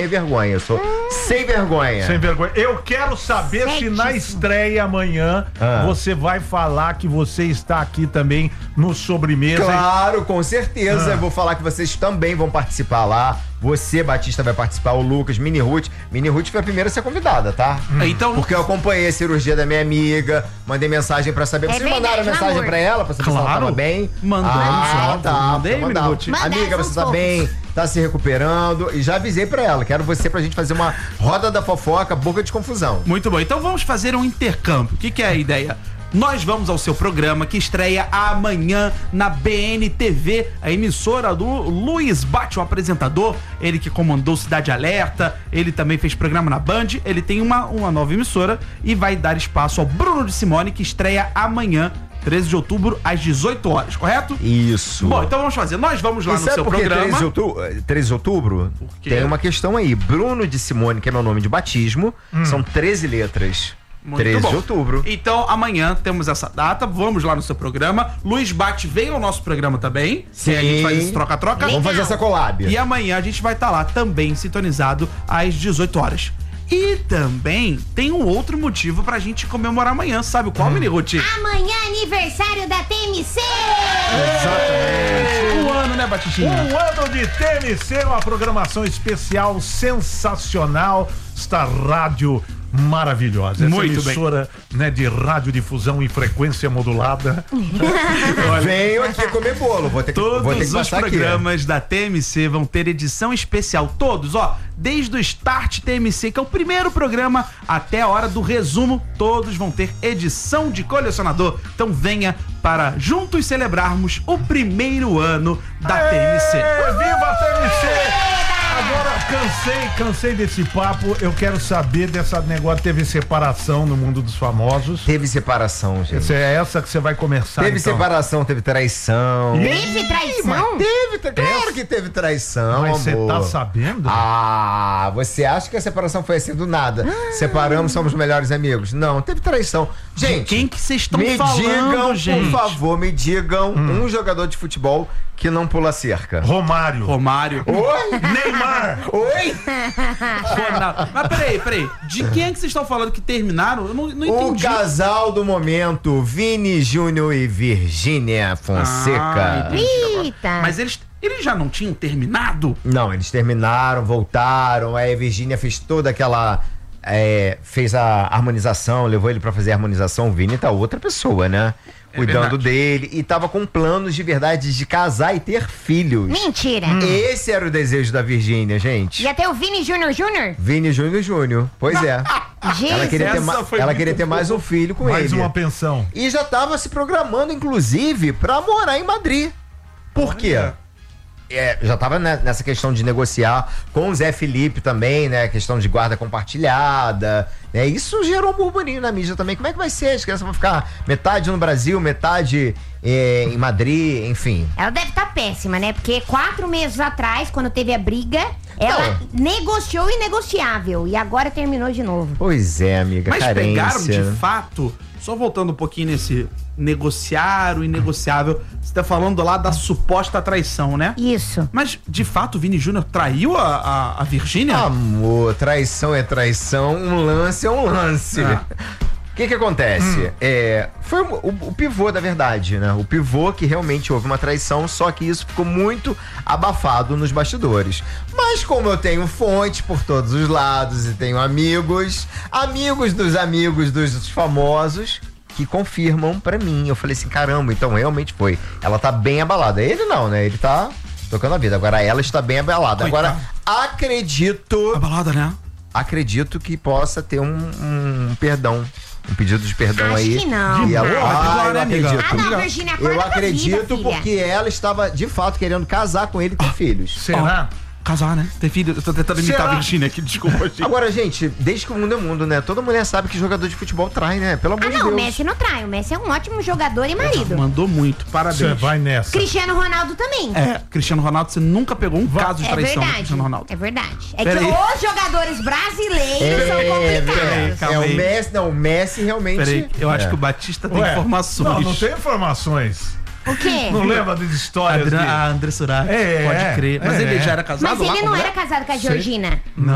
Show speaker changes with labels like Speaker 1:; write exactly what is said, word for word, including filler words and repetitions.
Speaker 1: sem vergonha. Eu sou hum. sem vergonha.
Speaker 2: Sem vergonha. Eu quero saber Certíssimo. se na estreia amanhã ah. você vai falar que você está aqui também no Sobremesa.
Speaker 1: Claro, com certeza. Ah. Eu vou falar que vocês também vão participar lá. Você, Batista, vai participar, o Lucas, Mini Ruth. Mini Ruth foi a primeira a ser convidada, tá?
Speaker 3: Hum. Então...
Speaker 1: Porque eu acompanhei a cirurgia da minha amiga, mandei mensagem pra saber. É Vocês verdade, mandaram mensagem amor. pra ela pra saber claro. se ela tava bem?
Speaker 3: Mandou.
Speaker 1: Ah, tá. Mandei, Mini Ruth. Amiga, você tá fofos. bem? Tá se recuperando? E já avisei pra ela. Quero você pra gente fazer uma roda da fofoca, boca de confusão.
Speaker 3: Muito bom. Então vamos fazer um intercâmbio. O que, que é a ideia? Nós vamos ao seu programa que estreia amanhã na B N T V, a emissora do Luiz Bate, o apresentador, ele que comandou Cidade Alerta, ele também fez programa na Band, ele tem uma, uma nova emissora e vai dar espaço ao Bruno de Simone, que estreia amanhã, treze de outubro, às dezoito horas, correto?
Speaker 1: Isso.
Speaker 3: Bom, então vamos fazer, nós vamos lá e no seu programa.
Speaker 1: treze de outubro, treze de outubro tem uma questão aí, Bruno de Simone, que é meu nome de batismo, hum. são treze letras.
Speaker 3: Muito
Speaker 1: treze
Speaker 3: bom.
Speaker 1: de outubro.
Speaker 3: Então, amanhã temos essa data, vamos lá no seu programa. Luiz Bate vem ao nosso programa também.
Speaker 1: Sim.
Speaker 3: A gente faz esse troca-troca.
Speaker 1: Vamos fazer essa collab.
Speaker 3: E amanhã a gente vai estar tá lá também, sintonizado, às dezoito horas. E também tem um outro motivo pra gente comemorar amanhã, sabe qual, hum. Mini Ruth?
Speaker 4: Amanhã é aniversário da T M C!
Speaker 3: Exatamente. Um ano, né, Batistinha?
Speaker 2: Um ano de T M C, uma programação especial sensacional. Esta rádio maravilhosa. Essa
Speaker 3: Muito
Speaker 2: emissora, bem. Né, de radiodifusão em frequência modulada.
Speaker 1: Olha, venho aqui comer bolo. Vou ter que,
Speaker 3: todos
Speaker 1: vou ter que
Speaker 3: os programas aqui. da T M C vão ter edição especial. Todos, ó. Desde o Start T M C, que é o primeiro programa, até a hora do resumo, todos vão ter edição de colecionador. Então venha para juntos celebrarmos o primeiro ano da Aê, T M C.
Speaker 2: Viva a T M C! Agora, cansei, cansei desse papo. Eu quero saber dessa negócio. Teve separação no mundo dos famosos.
Speaker 1: Teve separação, gente.
Speaker 2: Essa é essa que você vai começar.
Speaker 1: Teve então. separação, teve traição.
Speaker 4: Teve traição?
Speaker 1: Teve, claro que teve traição.
Speaker 2: Mas você tá sabendo?
Speaker 1: Ah, você acha que a separação foi assim do nada? Ah. Separamos, somos melhores amigos? Não, teve traição. Gente,
Speaker 3: de quem que vocês estão
Speaker 1: me
Speaker 3: falando,
Speaker 1: digam,
Speaker 3: gente?
Speaker 1: por favor, me digam hum. um jogador de futebol que não pula cerca.
Speaker 2: Romário.
Speaker 3: Romário.
Speaker 1: Oi?
Speaker 2: Neymar.
Speaker 1: Oi?
Speaker 3: Ronaldo. Mas peraí, peraí. De quem é que vocês estão falando que terminaram? Eu não, não entendi.
Speaker 1: O casal do momento, Vini Júnior e Virgínia Fonseca.
Speaker 3: Ah,
Speaker 4: Eita.
Speaker 3: Mas eles, eles já não tinham terminado?
Speaker 1: Não, eles terminaram, voltaram. Aí a Virgínia fez toda aquela... É, fez a harmonização, levou ele pra fazer a harmonização. O Vini tá outra pessoa, né? É cuidando verdade. dele. E tava com planos de verdade de casar e ter filhos.
Speaker 4: Mentira.
Speaker 1: Hum. Esse era o desejo da Virgínia, gente.
Speaker 4: Ia ter o Vini Júnior Júnior?
Speaker 1: Vini Júnior Júnior. Pois é.
Speaker 4: Jesus.
Speaker 1: Ela queria ter, ma ela queria ter mais um filho com
Speaker 2: mais
Speaker 1: ele.
Speaker 2: Mais uma pensão.
Speaker 1: E já tava se programando, inclusive, pra morar em Madrid. Por quê? É, já tava nessa questão de negociar com o Zé Felipe também, né? Questão de guarda compartilhada, né? Isso gerou um burburinho na mídia também. Como é que vai ser? As crianças vão ficar metade no Brasil, metade é, em Madrid, enfim.
Speaker 4: Ela deve estar tá péssima, né? Porque quatro meses atrás, quando teve a briga, ela Não. negociou o inegociável e agora terminou de novo.
Speaker 1: Pois é, amiga.
Speaker 3: Mas
Speaker 1: carência.
Speaker 3: pegaram de fato, só voltando um pouquinho nesse negociar o inegociável, você tá falando lá da suposta traição, né?
Speaker 4: Isso.
Speaker 3: Mas, de fato, o Vini Júnior traiu a, a, a Virgínia?
Speaker 1: Amor, traição é traição, um lance é um lance. O ah. que que acontece? Hum. É, foi o, o, o pivô da verdade, né? O pivô que realmente houve uma traição, só que isso ficou muito abafado nos bastidores. Mas como eu tenho fontes por todos os lados e tenho amigos, amigos dos amigos dos famosos, que confirmam pra mim. Eu falei assim, caramba, então realmente foi. Ela tá bem abalada. Ele não, né? Ele tá tocando a vida. Agora ela está bem abalada. Coitado. Agora, acredito...
Speaker 3: Abalada, né?
Speaker 1: Acredito que possa ter um, um perdão. Um pedido de perdão
Speaker 4: Acho
Speaker 1: aí.
Speaker 4: Acho que não.
Speaker 1: E ela, ah, eu acredito.
Speaker 4: Ah, não, Virgínia, acorda
Speaker 1: eu acredito
Speaker 4: vida,
Speaker 1: porque ela estava, de fato, querendo casar com ele e ter ah, filhos.
Speaker 2: Será?
Speaker 3: Oh. Casar, né? Ter filho. Eu tô tentando imitar a Virgínia aqui, desculpa, gente.
Speaker 1: Agora, gente, desde que o mundo é mundo, né? Toda mulher sabe que jogador de futebol trai, né? Pelo amor
Speaker 4: ah,
Speaker 1: de
Speaker 4: não,
Speaker 1: Deus.
Speaker 4: O Messi não trai. O Messi é um ótimo jogador e marido.
Speaker 3: Mandou muito, parabéns.
Speaker 2: Você vai nessa.
Speaker 4: Cristiano Ronaldo também.
Speaker 3: É, Cristiano Ronaldo, você nunca pegou um vai. caso de traição
Speaker 4: é
Speaker 3: do Cristiano Ronaldo.
Speaker 4: É verdade. É
Speaker 3: Pera
Speaker 4: que
Speaker 3: aí.
Speaker 4: os jogadores brasileiros é, são complicados.
Speaker 1: É, é o Messi, não, o Messi realmente...
Speaker 3: Peraí, eu
Speaker 1: é.
Speaker 3: acho que o Batista tem
Speaker 2: Ué,
Speaker 3: informações.
Speaker 2: Não, não tem informações.
Speaker 4: O quê?
Speaker 2: Não lembra das histórias?
Speaker 3: A André Surak,
Speaker 2: é,
Speaker 3: pode crer. Mas
Speaker 2: é,
Speaker 3: ele
Speaker 2: é.
Speaker 3: já era casado
Speaker 4: Mas
Speaker 3: lá
Speaker 4: ele
Speaker 3: com
Speaker 4: não
Speaker 3: mulher?
Speaker 4: era casado com a Georgina.
Speaker 3: Não.